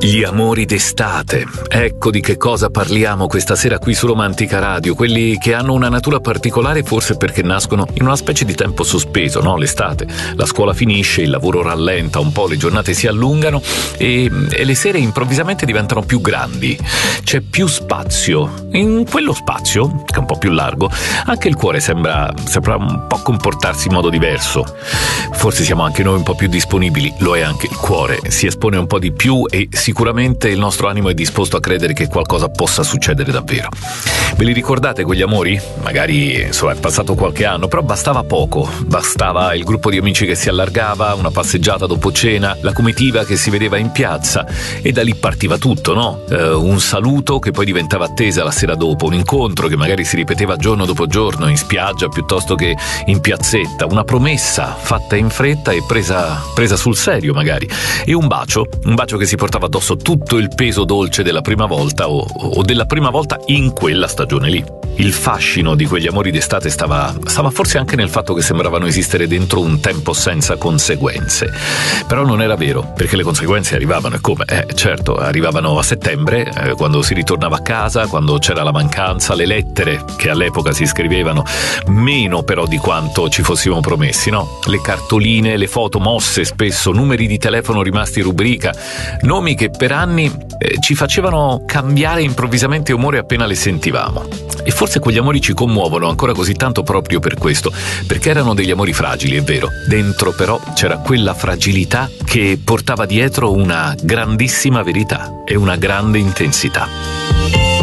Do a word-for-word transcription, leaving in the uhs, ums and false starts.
Gli amori d'estate. Ecco di che cosa parliamo questa sera qui su Romantica Radio, quelli che hanno una natura particolare forse perché nascono in una specie di tempo sospeso, no? L'estate, la scuola finisce, il lavoro rallenta un po', le giornate si allungano e, e le sere improvvisamente diventano più grandi. C'è più spazio. In quello spazio, che è un po' più largo, anche il cuore sembra, sembra un po' comportarsi in modo diverso. Forse siamo anche noi un po' più disponibili, lo è anche il cuore, si espone un po' di più e sicuramente il nostro animo è disposto a credere che qualcosa possa succedere davvero. Ve li ricordate quegli amori? Magari insomma, è passato qualche anno, però bastava poco, bastava il gruppo di amici che si allargava, una passeggiata dopo cena, la comitiva che si vedeva in piazza e da lì partiva tutto, no? Eh, un saluto che poi diventava attesa la sera dopo, un incontro che magari si ripeteva giorno dopo giorno in spiaggia piuttosto che in piazzetta, una promessa fatta in fretta e presa, presa sul serio magari, e un bacio, un bacio che si portava addosso tutto il peso dolce della prima volta o, o della prima volta in quella stagione lì. Il fascino di quegli amori d'estate stava, stava forse anche nel fatto che sembravano esistere dentro un tempo senza conseguenze. Però non era vero, perché le conseguenze arrivavano e come? Eh, certo, arrivavano a settembre, eh, quando si ritornava a casa, quando c'era la mancanza, le lettere che all'epoca si scrivevano, meno però di quanto ci fossimo promessi, no? Le cartoline, le foto mosse spesso, numeri di telefono rimasti in rubrica, nomi che per anni eh, ci facevano cambiare improvvisamente umore appena le sentivamo. E forse quegli amori ci commuovono ancora così tanto proprio per questo, perché erano degli amori fragili, è vero. Dentro però c'era quella fragilità che portava dietro una grandissima verità e una grande intensità.